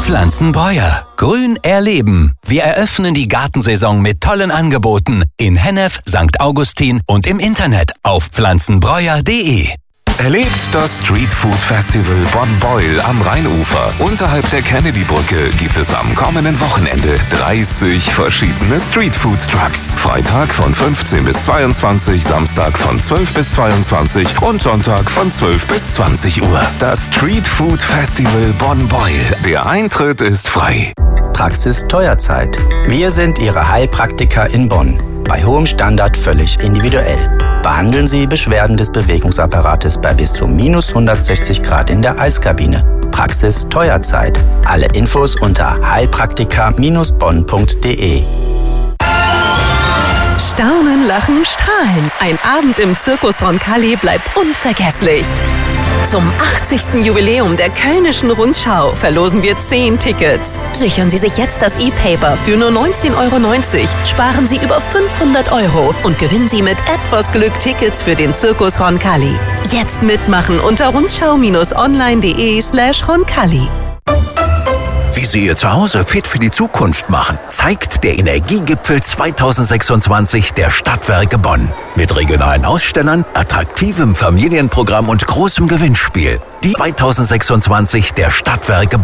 Pflanzenbreuer. Grün erleben. Wir eröffnen die Gartensaison mit tollen Angeboten in Hennef, St. Augustin und im Internet auf pflanzenbreuer.de. Erlebt das Street Food Festival Bonn-Beuel am Rheinufer. Unterhalb der Kennedy-Brücke gibt es am kommenden Wochenende 30 verschiedene Street Food Trucks. Freitag von 15 bis 22, Samstag von 12 bis 22 und Sonntag von 12 bis 20 Uhr. Das Street Food Festival Bonn-Beuel. Der Eintritt ist frei. Praxis Teuerzeit. Wir sind Ihre Heilpraktiker in Bonn. Bei hohem Standard völlig individuell. Behandeln Sie Beschwerden des Bewegungsapparates bei bis zu minus 160 Grad in der Eiskabine. Praxis Teuerzeit. Alle Infos unter heilpraktiker-bonn.de. Staunen, lachen, strahlen. Ein Abend im Zirkus Roncalli bleibt unvergesslich. Zum 80. Jubiläum der Kölnischen Rundschau verlosen wir 10 Tickets. Sichern Sie sich jetzt das E-Paper für nur 19,90 €, sparen Sie über 500 € und gewinnen Sie mit etwas Glück Tickets für den Zirkus Roncalli. Jetzt mitmachen unter rundschau-online.de/Roncalli. Wie Sie Ihr Zuhause fit für die Zukunft machen, zeigt der Energiegipfel 2026 der Stadtwerke Bonn. Mit regionalen Ausstellern, attraktivem Familienprogramm und großem Gewinnspiel. Die 2026 der Stadtwerke Bonn.